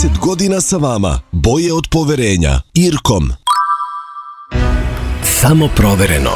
30 godina sa vama. Boje od poverenja. Irkom. Samo provereno.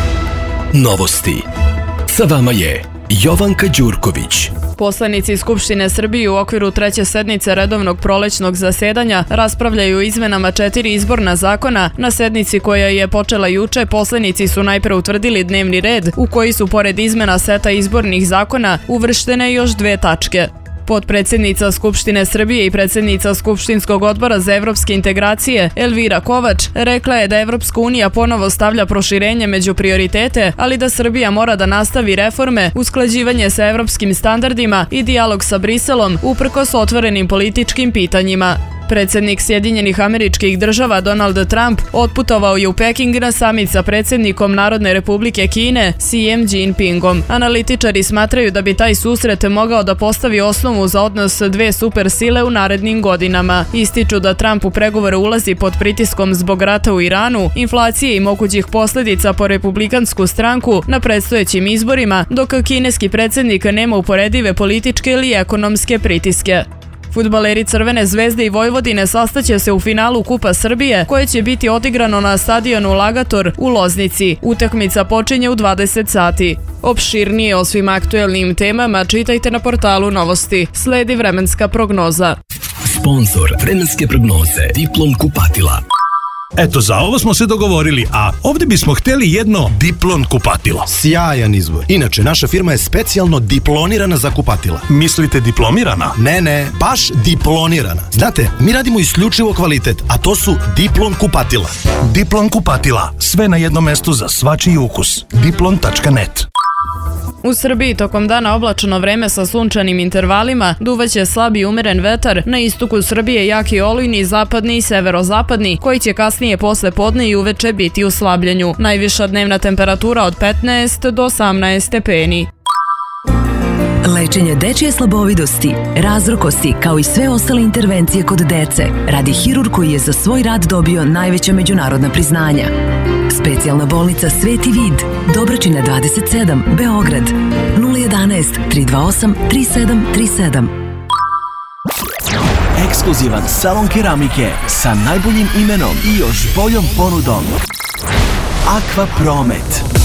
Novosti. Sa vama je Jovanka Đurković. Poslanici Skupštine Srbije u okviru treće sednice redovnog prolećnog zasedanja raspravljaju o izmenama 4 izborna zakona. Na sednici koja je počela juče, poslanici su najpre utvrdili dnevni red u koji su pored izmena seta izbornih zakona uvrštene još 2 tačke. Potpredsjednica Skupštine Srbije i predsjednica Skupštinskog odbora za evropske integracije Elvira Kovač rekla je da Evropska unija ponovo stavlja proširenje među prioritete, ali da Srbija mora da nastavi reforme, usklađivanje sa evropskim standardima i dijalog sa Briselom uprkos otvorenim političkim pitanjima. Predsjednik Sjedinjenih Američkih Država Donald Trump otputovao je u Peking na samit sa predsjednikom Narodne Republike Kine Xijem Jinpingom. Analitičari smatraju da bi taj susret mogao da postavi osnovu za odnos dve supersile u narednim godinama. Ističu da Trump u pregovore ulazi pod pritiskom zbog rata u Iranu, inflacije i mogućih posljedica po republikansku stranku na predstojećim izborima, dok kineski predsjednik nema uporedive političke ili ekonomske pritiske. Fudbaleri Crvene zvezde i Vojvodine sastaće se u finalu Kupa Srbije, koje će biti odigrano na stadionu Lagator u Loznici. Utakmica počinje u 20 sati. Opširnije o svim aktuelnim temama čitajte na portalu Novosti. Sledi vremenska prognoza. Sponzor vremenske prognoze Diplom kupatila. Eto, za ovo smo se dogovorili, a ovdje bismo htjeli jedno Diplon kupatilo. Sjajan izbor. Inače, naša firma je specijalno diplonirana za kupatila. Mislite diplomirana? Ne, baš diplonirana. Znate, mi radimo isključivo kvalitet, a to su Diplon kupatila. Diplon kupatila. Sve na jednom mestu za svačiji ukus. Diplon.net. U Srbiji tokom dana oblačno vreme sa sunčanim intervalima, duvaće slab i umeren vetar, na istoku Srbije jaki olujni, zapadni i severozapadni, koji će kasnije posle podne i uveče biti u slabljenju. Najviša dnevna temperatura od 15 do 18 stepeni. Lečenje dečije slabovidosti, razrokosti kao i sve ostale intervencije kod dece radi hirurg koji je za svoj rad dobio najveća međunarodna priznanja. Specijalna bolnica Sveti Vid, Dobračina 27, Beograd, 011 328 3737. Ekskluzivan salon keramike sa najboljim imenom i još boljom ponudom. Aqua Promet.